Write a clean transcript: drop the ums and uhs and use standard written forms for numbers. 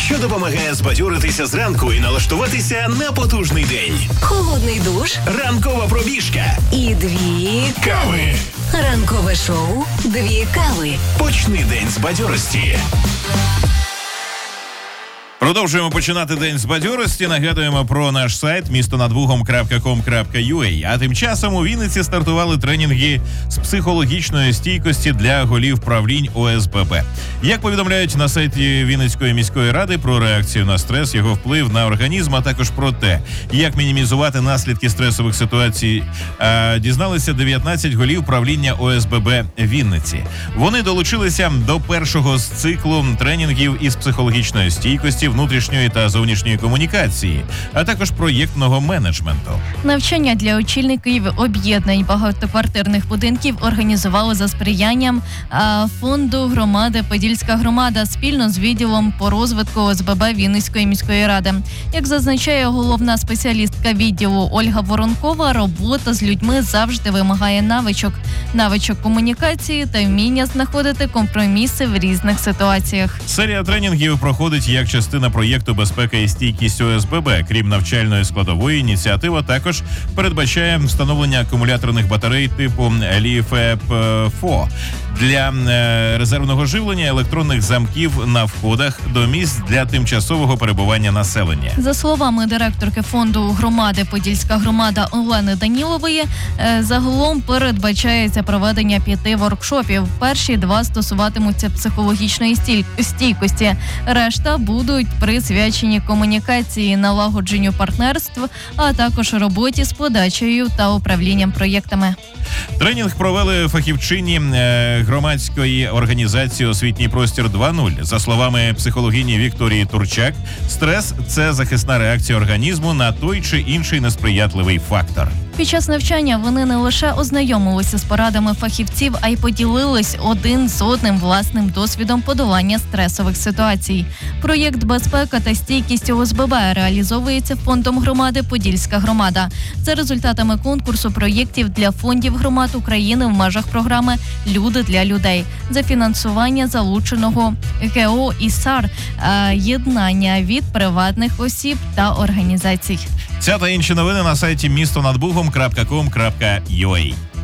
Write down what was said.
що допомагає збадьоритися зранку і налаштуватися на потужний день. Холодний душ. Ранкова пробіжка. І 2 Кави. Ранкове шоу «2 кави». Почни день з бадьорості. Продовжуємо починати день з бадьорості. Нагадуємо про наш сайт mistonadbugom.com.ua. А тим часом у Вінниці стартували тренінги з психологічної стійкості для голів правлінь ОСББ. Як повідомляють на сайті Вінницької міської ради про реакцію на стрес, його вплив на організм, а також про те, як мінімізувати наслідки стресових ситуацій, дізналися 19 голів правління ОСББ Вінниці. Вони долучилися до першого з циклу тренінгів із психологічної стійкості, внутрішньої та зовнішньої комунікації, а також проєктного менеджменту. Навчання для очільників об'єднань багатоквартирних будинків організували за сприянням фонду громади «Подільська громада» спільно з відділом по розвитку ОСББ Вінницької міської ради. Як зазначає головна спеціалістка відділу Ольга Воронкова, робота з людьми завжди вимагає навичок комунікації та вміння знаходити компроміси в різних ситуаціях. Серія тренінгів проходить як частина проєкту «Безпека і стійкість ОСББ». Крім навчальної складової, ініціатива також передбачає встановлення акумуляторних батарей типу LiFePO для резервного живлення, електронних замків на входах до місць для тимчасового перебування населення. За словами директорки фонду громади «Подільська громада» Олени Данілової, загалом передбачається проведення 5 воркшопів. Перші 2 стосуватимуться психологічної стійкості. Решта будуть присвячені комунікації, налагодженню партнерств, а також роботі з подачею та управлінням проєктами. Тренінг провели фахівчині громадської організації «Освітній простір 2.0». За словами психологині Вікторії Турчак, стрес – це захисна реакція організму на той чи інший несприятливий фактор. Під час навчання вони не лише ознайомилися з порадами фахівців, а й поділились один з одним власним досвідом подолання стресових ситуацій. Проєкт «Безпека та стійкість ОСББ» реалізовується фондом громади «Подільська громада». За результатами конкурсу проєктів для фондів громад України в межах програми «Люди для людей» за фінансування залученого ГО і САР, єднання від приватних осіб та організацій. Ця та інші новини на сайті mistonadbugom.com.ua.